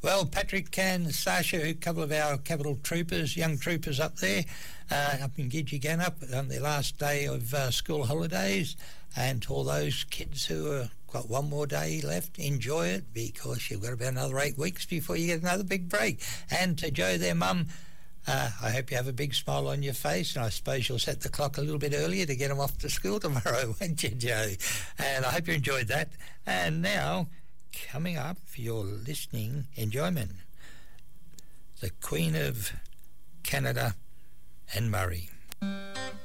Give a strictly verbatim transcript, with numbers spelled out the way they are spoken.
Well, Patrick and Sasha, a couple of our capital troopers, young troopers up there, uh, up in Gidgegannup on their last day of uh, school holidays, and to all those kids who have got one more day left, enjoy it, because you've got about another eight weeks before you get another big break. And to Joe, their mum, Uh, I hope you have a big smile on your face, and I suppose you'll set the clock a little bit earlier to get them off to school tomorrow, won't you, Joe? And I hope you enjoyed that. And now, coming up for your listening enjoyment, the Queen of Canada, Anne Murray.